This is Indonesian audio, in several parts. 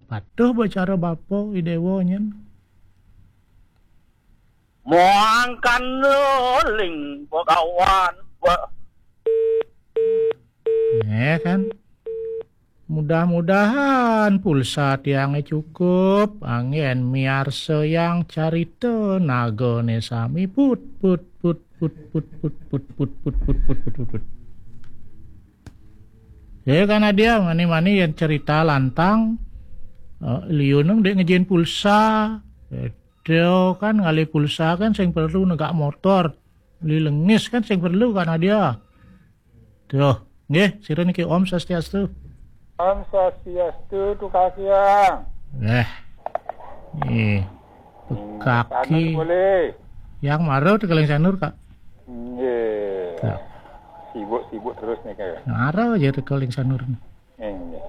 patuh bicara bapo idewo nyen. Muangkan ling pagawan. Kan. Mudah-mudahan pulsa tiangnya cukup. Angin miarse yang carita nagone sami put. Ya karena dia mani-mani yang cerita lantang. Liuneng dia ngejin pulsa. Dia kan ngali pulsa kan sing perlu negak motor. Li lengis kan sing perlu karena dia. Tuh, nggih, sira niki Om Swastiastu. Om Swastiastu tu kakiang. Nih, kaki. Boleh. Yang marah tu Kaleng Sanur Kak. Nggih. Sibuk terus nih kayak. Marah aja tu Kaleng Sanur. Nggih.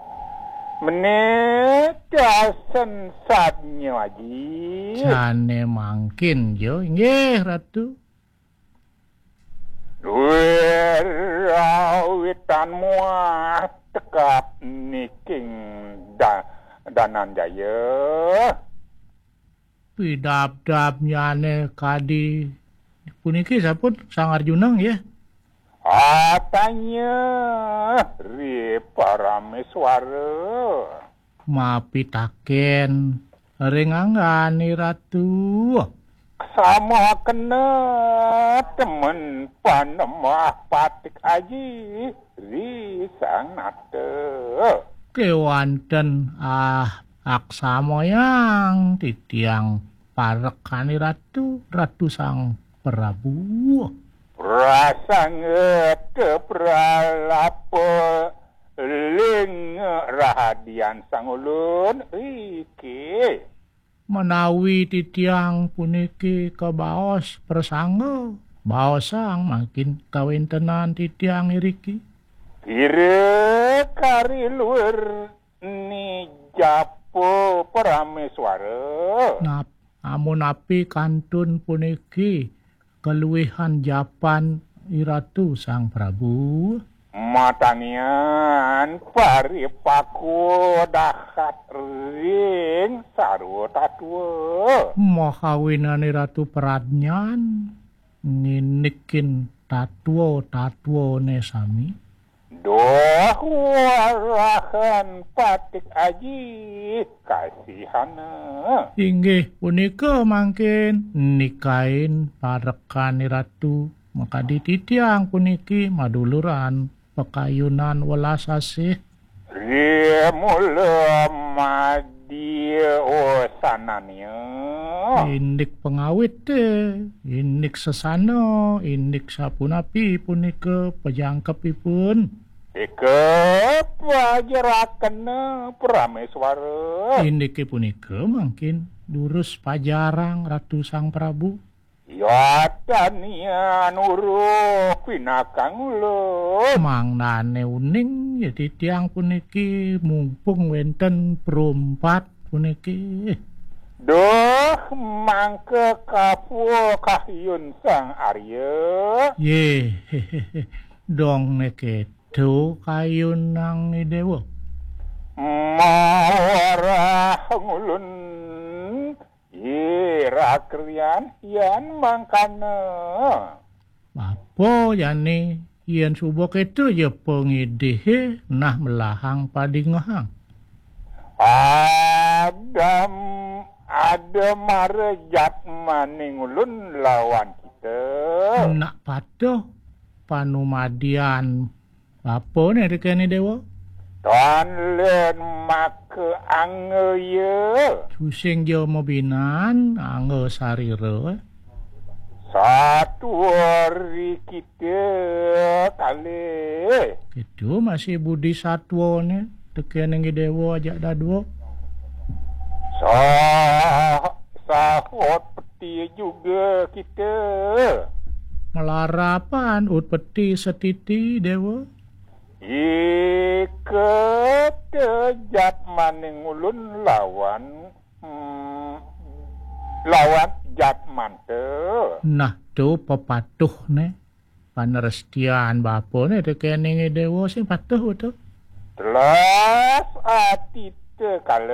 Menetasen sadnya aji. Jane mangkin jo, nggih Ratu. Rawitan muat tekap niking danan jaya. Pidap-dapnya ne kadi puniki sapun Sang Arjuna ya. Atanya ri parameswara. Mapitaken ringangani Ratu. Sama kena temen panemah patik aji ri sang nate. Kewanten aksama yang titiang parekani Ratu Sang Prabu. Rasanya kepralapo ling rahadian sang ulun iki. Menawi titiang puniki kebaos persangga. Baosang makin kawintenan titiang iriki. Kira kari luar ni japo parameswara. Amun api kantun puniki keluwihan Japan Iratu Sang Prabu. Matanian paripaku dahat ring sarwa tatwa. Mahawinani Ratu Pradnyan nginikin tatwa ne sami. Doh warahan patik aji kasihana. Inggih punika mangkin nikain parekani Ratu maka dititiang puniki maduluran pekayunan welas asih. Ria mula madi osananya. Indik pengawit indik sesano, indik sapunapi punika pejangkepipun. Ika pajarakan parameswara. Indik punika mangkin durus pajarang Ratu Sang Prabu. Ya tanian uruh pinakang ulun. Mangnane uning ya titiang puniki mumpung wenten perumpat puniki. Duh mangke kapu kahyun Sang Arya. Ye dong nekedo kayun nang idewo. Mawarah ngulun rakrian yan mangkana. Apa jane yen subok itu ya pengidih nah melahang padingahang. Ada marejat maning ulun lawan kita. Nak patuh panumadian apa nih rekene dewa? Tuan len make ange ye. Susing jo mobinan ange sarira. Satu hari kita kali. Itu masih budi satwa nih. Tekene dewa ajak dadwo. Sahot peti juga kita. Melarapan ut peti setiti dewa. Iket jat maning ulun lawan jat mante. Nah tu pepatuh ne panerestian bapo ne tekene dewa sing patuh tu. Telas ati te kala